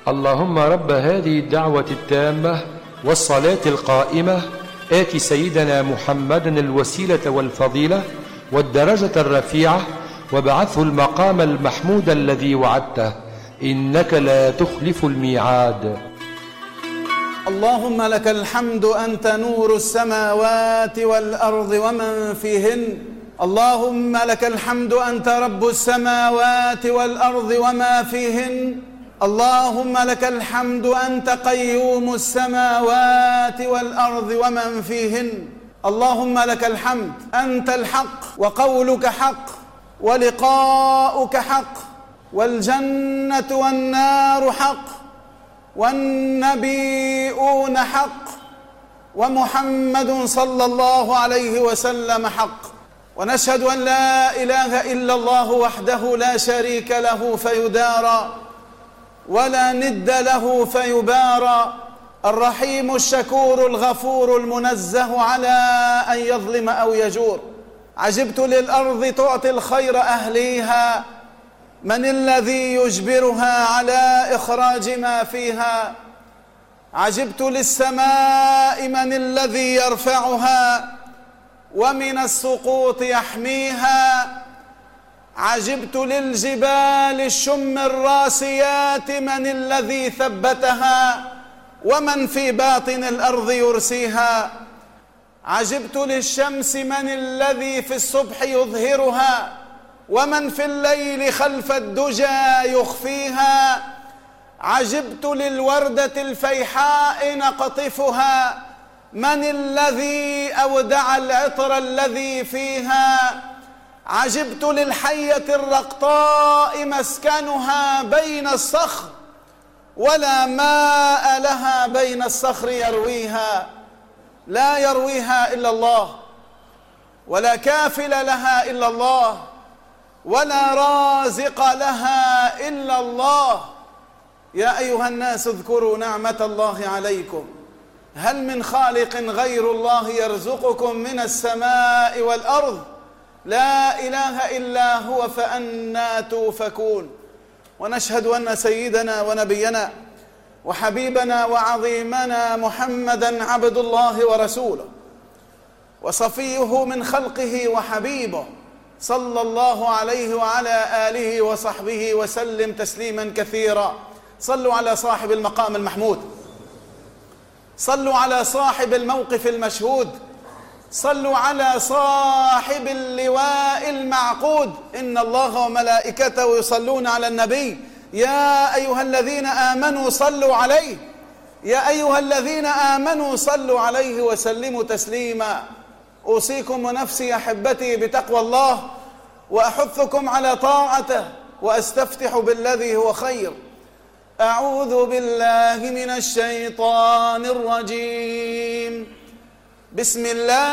اللهم رب هذه الدعوة التامة والصلاة القائمة آت سيدنا محمدا الوسيلة والفضيلة والدرجة الرفيعة وابعثه المقام المحمود الذي وعدته إنك لا تخلف الميعاد. اللهم لك الحمد أنت نور السماوات والأرض ومن فيهن. اللهم لك الحمد أنت رب السماوات والأرض وما فيهن. اللهم لك الحمد أنت قيوم السماوات والأرض ومن فيهن. اللهم لك الحمد أنت الحق وقولك حق ولقاؤك حق والجنة والنار حق والنبيون حق ومحمد صلى الله عليه وسلم حق. ونشهد أن لا إله إلا الله وحده لا شريك له فيدارى ولا ند له فيبارى، الرحيم الشكور الغفور المنزه على أن يظلم أو يجور. عجبت للأرض تعطي الخير أهليها، من الذي يجبرها على إخراج ما فيها؟ عجبت للسماء من الذي يرفعها ومن السقوط يحميها؟ عجبت للجبال الشم الراسيات من الذي ثبتها ومن في باطن الأرض يرسيها؟ عجبت للشمس من الذي في الصبح يظهرها ومن في الليل خلف الدجى يخفيها؟ عجبت للوردة الفيحاء نقطفها، من الذي أودع العطر الذي فيها؟ عجبت للحية الرقطاء مسكنها بين الصخر ولا ماء لها بين الصخر يرويها، لا يرويها إلا الله ولا كافل لها إلا الله ولا رازق لها إلا الله. يا أيها الناس اذكروا نعمة الله عليكم، هل من خالق غير الله يرزقكم من السماء والأرض؟ لا إله إلا هو فأنى توفكون. ونشهد أن سيدنا ونبينا وحبيبنا وعظيمنا محمدا عبد الله ورسوله وصفيه من خلقه وحبيبه، صلى الله عليه وعلى آله وصحبه وسلم تسليما كثيرا. صلوا على صاحب المقام المحمود، صلوا على صاحب الموقف المشهود، صلوا على صاحب اللواء المعقود. إن الله وملائكته يصلون على النبي يا أيها الذين آمنوا صلوا عليه، يا أيها الذين آمنوا صلوا عليه وسلموا تسليما. أوصيكم ونفسي أحبتي بتقوى الله وأحثكم على طاعته وأستفتح بالذي هو خير. أعوذ بالله من الشيطان الرجيم. بسم الله